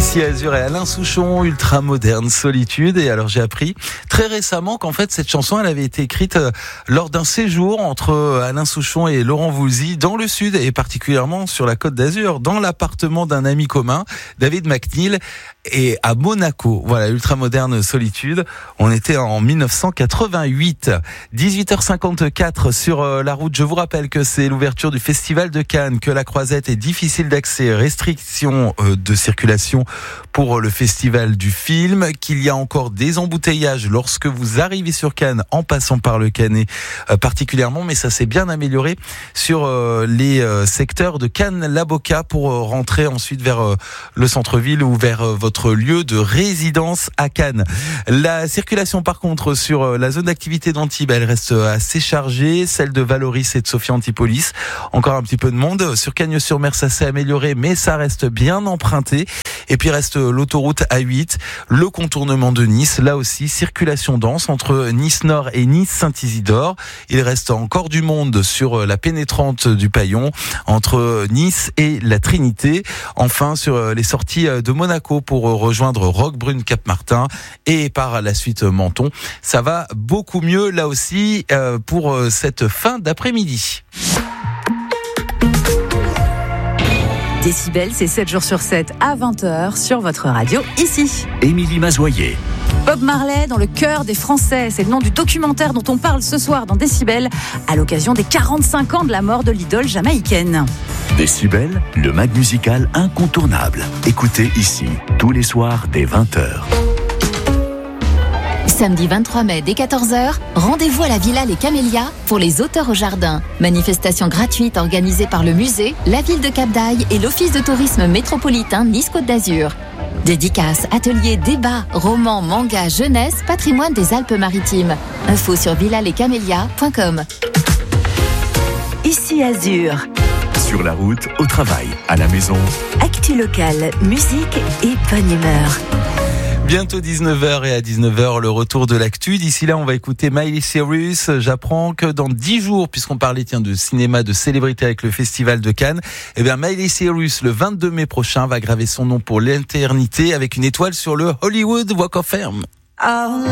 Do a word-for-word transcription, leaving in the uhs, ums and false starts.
Ici Azur et Alain Souchon, ultra moderne, solitude. Et alors j'ai appris très récemment qu'en fait cette chanson elle avait été écrite lors d'un séjour entre Alain Souchon et Laurent Voulzy dans le sud et particulièrement sur la Côte d'Azur, dans l'appartement d'un ami commun, David McNeil, et à Monaco. Voilà, ultra moderne, solitude. On était en dix-neuf cent quatre-vingt-huit. dix-huit heures cinquante-quatre sur la route. Je vous rappelle que c'est l'ouverture du Festival de Cannes, que la Croisette est difficile d'accès, restrictions de circulation pour le festival du film, qu'il y a encore des embouteillages lorsque vous arrivez sur Cannes en passant par le Canet euh, particulièrement, mais ça s'est bien amélioré sur euh, les euh, secteurs de Cannes-la-Boca pour euh, rentrer ensuite vers euh, le centre-ville ou vers euh, votre lieu de résidence à Cannes. La circulation par contre sur euh, la zone d'activité d'Antibes, elle reste assez chargée, celle de Valoris et de Sophia Antipolis, encore un petit peu de monde. Sur Cagnes-sur-Mer, ça s'est amélioré, mais ça reste bien emprunté. Et puis reste l'autoroute A huit, le contournement de Nice, là aussi circulation dense entre Nice Nord et Nice Saint-Isidore. Il reste encore du monde sur la pénétrante du Paillon entre Nice et la Trinité. Enfin sur les sorties de Monaco pour rejoindre Roquebrune Cap-Martin et par la suite Menton. Ça va beaucoup mieux là aussi pour cette fin d'après-midi. Décibel, c'est sept jours sur sept à vingt heures sur votre radio, ici. Émilie Mazoyer. Bob Marley dans le cœur des Français, c'est le nom du documentaire dont on parle ce soir dans Décibel, à l'occasion des quarante-cinq ans de la mort de l'idole jamaïcaine. Décibel, le mag musical incontournable. Écoutez ici, tous les soirs dès vingt heures. Samedi vingt-trois mai dès quatorze heures, rendez-vous à la Villa Les Camélias pour les auteurs au jardin. Manifestation gratuite organisée par le musée, la ville de Cap-d'Aille et l'office de tourisme métropolitain Nice-Côte d'Azur. Dédicaces, ateliers, débats, romans, mangas, jeunesse, patrimoine des Alpes-Maritimes. Info sur villa les camélias point com. Ici Azur. Sur la route, au travail, à la maison. Actu locale, musique et bonne humeur. Bientôt dix-neuf heures et à dix-neuf heures, le retour de l'actu. D'ici là, on va écouter Miley Cyrus. J'apprends que dans dix jours, puisqu'on parlait tiens, de cinéma, de célébrité avec le Festival de Cannes, eh bien, Miley Cyrus, le vingt-deux mai prochain, va graver son nom pour l'éternité avec une étoile sur le Hollywood Walk of Fame.